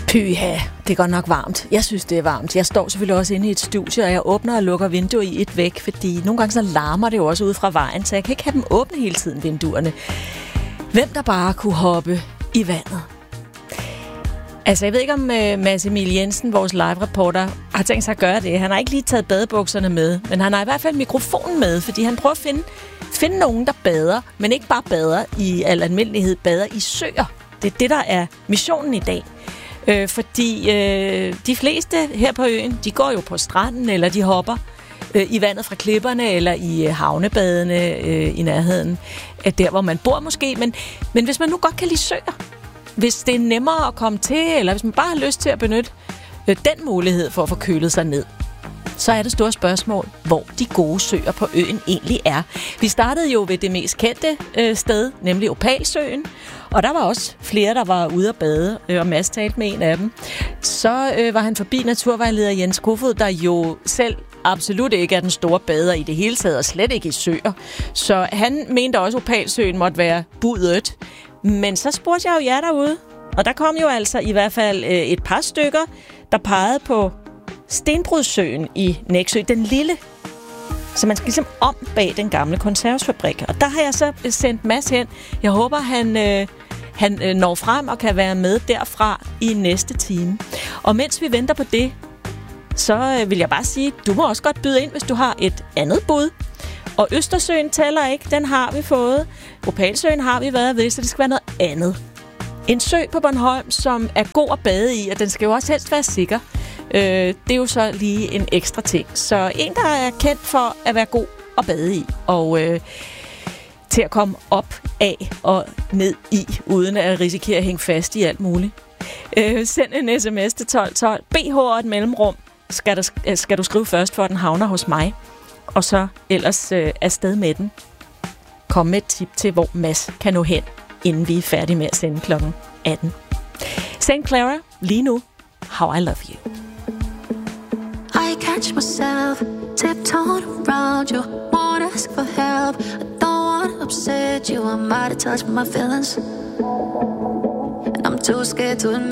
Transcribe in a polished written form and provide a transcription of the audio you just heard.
Pyha, det er godt nok varmt. Jeg synes, det er varmt. Jeg står selvfølgelig også inde i et studie, og jeg åbner og lukker vinduer i et væk, fordi nogle gange så larmer det jo også ude fra vejen, så jeg kan ikke have dem åbne hele tiden, vinduerne. Hvem der bare kunne hoppe i vandet? Altså, jeg ved ikke, om Mads Emil Jensen, vores live-reporter, har tænkt sig at gøre det. Han har ikke lige taget badebukserne med, men han har i hvert fald mikrofonen med, fordi han prøver at finde nogen, der bader, men ikke bare bader i al almindelighed, bader i søer. Det er det, der er missionen i dag. Fordi de fleste her på øen, de går jo på stranden, eller de hopper i vandet fra klipperne, eller i havnebadene i nærheden. Der, hvor man bor måske. Men hvis man nu godt kan lide søer, hvis det er nemmere at komme til, eller hvis man bare har lyst til at benytte den mulighed for at få kølet sig ned, så er det store spørgsmål, hvor de gode søer på øen egentlig er. Vi startede jo ved det mest kendte sted, nemlig Opalsøen, og der var også flere, der var ude at bade, og Mads talte med en af dem. Så var han forbi naturvejleder Jens Kofod, der jo selv absolut ikke er den store bader i det hele taget, og slet ikke i søer. Så han mente også, at Opalsøen måtte være budet. Men så spurgte jeg jo jer derude, og der kom jo altså i hvert fald et par stykker, der pegede på Stenbrudssøen i Nexø, den lille. Så man skal ligesom om bag den gamle konservesfabrik. Og der har jeg så sendt Mads hen. Jeg håber, han når frem og kan være med derfra i næste time. Og mens vi venter på det, så vil jeg bare sige, du må også godt byde ind, hvis du har et andet bud. Og Østersøen tæller ikke, den har vi fået. Opalsøen har vi været ved, så det skal være noget andet. En sø på Bornholm, som er god at bade i, og den skal jo også helst være sikker. Det er jo så lige en ekstra ting. Så en, der er kendt for at være god at bade i, og til at komme op af og ned i, uden at risikere at hænge fast i alt muligt. Send en sms til 1212. BH og et mellemrum skal du skrive først, for den havner hos mig. Og så ellers afsted med den. Kom med et tip til, hvor Mads kan nå hen, inden vi er færdige med at sende kl. 18. St. Clara, lige nu, How I Love You. I catch myself tiptoeing around you, won't ask for help. I don't want to upset you, I might have touched my feelings, and I'm too scared to admit